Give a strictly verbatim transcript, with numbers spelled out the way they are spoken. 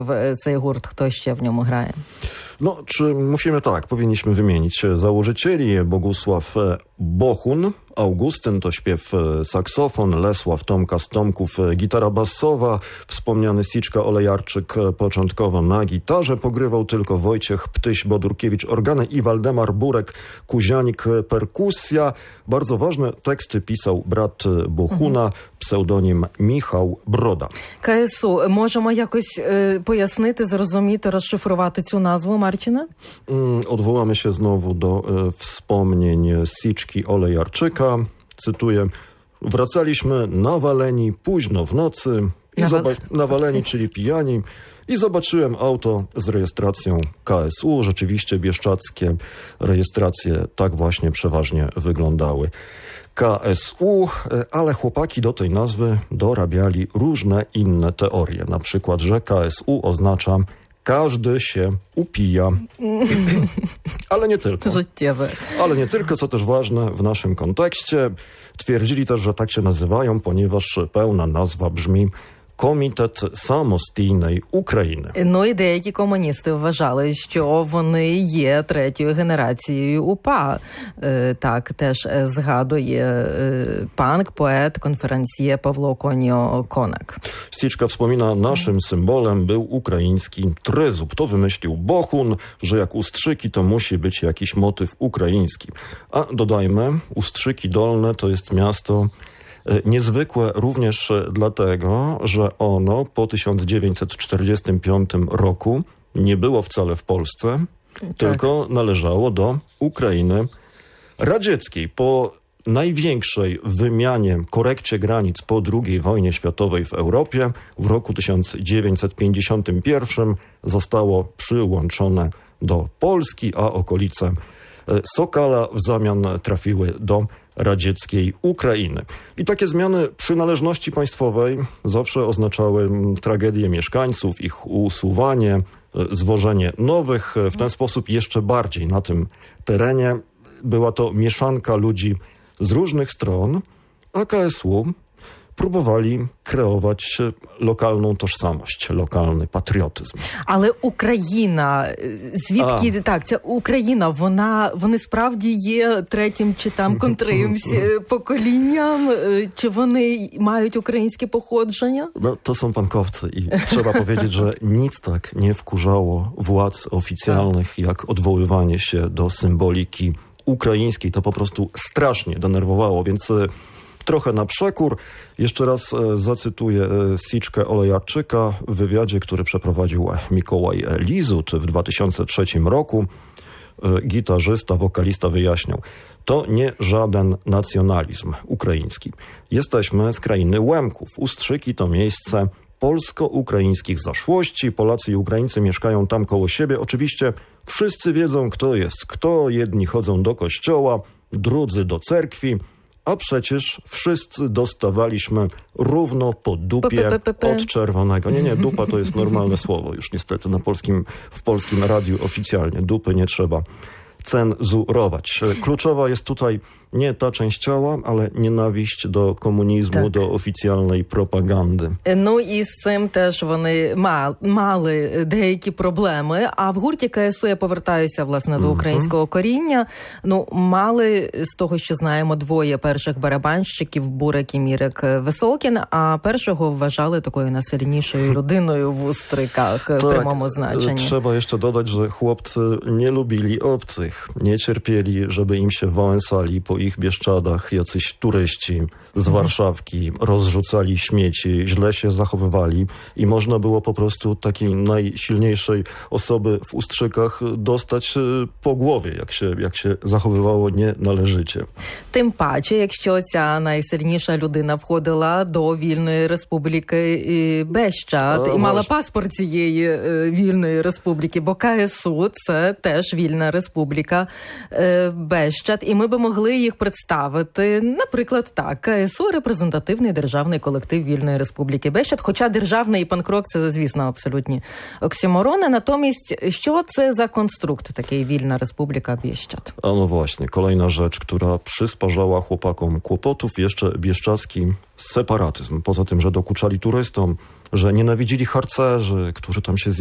в цей гурт, хто ще в ньому грає? No, czy musimy tak, powinniśmy wymienić założycieli. Bogusław Bohun, Augustyn to śpiew saksofon, Lesław Tomkas Tomków gitara basowa, wspomniany Siczka Olejarczyk początkowo na gitarze pogrywał, tylko Wojciech Ptyś-Bodurkiewicz organy i Waldemar Burek Kuzianik perkusja. Bardzo ważne teksty pisał brat Bohuna, pseudonim Michał Broda. КСУ. Можемо якось е, пояснити, зрозуміти, розшифрувати цю назву Marcina? Odwołamy się znowu do e, wspomnień Siczki Olejarczyka. Cytuję: wracaliśmy nawaleni późno w nocy, i Nawal- zoba- nawaleni, czyli pijani, i zobaczyłem auto z rejestracją K S U. Rzeczywiście bieszczackie rejestracje tak właśnie przeważnie wyglądały. K S U, ale chłopaki do tej nazwy dorabiali różne inne teorie. Na przykład, że K S U oznacza każdy się upija. Ale nie tylko. Życiowe. Ale nie tylko, co też ważne w naszym kontekście. Twierdzili też, że tak się nazywają, ponieważ pełna nazwa brzmi Комітет самостійної України. Ну і деякі комуністи вважали, що вони є третьою генерацією УПА. Е, так теж згадує е, панк, поет, konferencje Pawło Konio-Konek. Siczka wspomina, naszym symbolem był ukraiński tryzub. To wymyślił Bohun, że jak ustrzyki, to musi być jakiś motyw ukraiński. A dodajmy, Ustrzyki Dolne to jest miasto niezwykłe również dlatego, że ono po tysiąc dziewięćset czterdziestym piątym roku nie było wcale w Polsce, tak. tylko należało do Ukrainy radzieckiej. Po największej wymianie, korekcie granic po drugiej wojnie światowej w Europie w roku tysiąc dziewięćset pięćdziesiątym pierwszym zostało przyłączone do Polski, a okolice Sokala w zamian trafiły do radzieckiej Ukrainy. I takie zmiany przynależności państwowej zawsze oznaczały tragedię mieszkańców, ich usuwanie, zwożenie nowych. W ten sposób jeszcze bardziej na tym terenie była to mieszanka ludzi z różnych stron, a K S U próbowali kreować lokalną tożsamość, lokalny patriotyzm. Але Україна, звідки, А. так, ця Україна, вона, вони справді є третім чи там контримсь поколінням, чи вони мають українське походження? No, to są pankowcy i trzeba powiedzieć, że nic tak nie wkurzało władz oficjalnych, jak odwoływanie się do symboliki ukraińskiej. To po prostu strasznie denerwowało, więc trochę na przekór. Jeszcze raz e, zacytuję e, Siczkę Olejarczyka w wywiadzie, który przeprowadził Mikołaj Lizut w dwa tysiące trzecim roku. E, gitarzysta, wokalista wyjaśniał: to nie żaden nacjonalizm ukraiński. Jesteśmy z krainy Łemków. Ustrzyki to miejsce polsko-ukraińskich zaszłości. Polacy i Ukraińcy mieszkają tam koło siebie. Oczywiście wszyscy wiedzą, kto jest kto. Jedni chodzą do kościoła, drudzy do cerkwi. A przecież wszyscy dostawaliśmy równo po dupie od czerwonego. Nie, nie, dupa to jest normalne słowo już niestety na polskim, w polskim radiu oficjalnie. Dupy nie trzeba cenzurować. Kluczowa jest tutaj nie ta część ciała, ale nienawiść do komunizmu, так. do oficjalnej propagandy. Ну і з цим теж вони мали деякі проблеми. А в гурті КСУ, я повертаюся, власне, до українського коріння, ну, мали, з того, що знаємо, двоє перших барабанщиків, Бурек і Мірек Висолкін, а першого wważali такою najsilniejszą людиною w Ustrykach w прямому значенні. Trzeba jeszcze dodać, że chłopcy nie lubili obcych, nie cierpieli, żeby im się wałęsali po ich Bieszczadach jacyś turyści z Warszawki, rozrzucali śmieci, źle się zachowywali i można było po prostu takiej najsilniejszej osoby w Ustrzykach dostać po głowie, jak się, jak się zachowywało nienależycie. Тим паче, якщо ця найсильніша людина входила до вільної республіки Бещад і мала паспорт цієї вільної республіки, бо КСУ – це теж вільна республіка Бещад, і ми би могли їх представити, наприклад, так, КСУ – репрезентативний державний колектив вільної республіки Бещад, хоча державний і панк-рок – це, звісно, абсолютні оксиморони. Натомість, що це за konstrukt takiej Wilna Republika Bieszczad? A no właśnie, kolejna rzecz, która przysparzała chłopakom kłopotów, jeszcze bieszczadzki separatyzm. Poza tym, że dokuczali turystom, że nienawidzili harcerzy, którzy tam się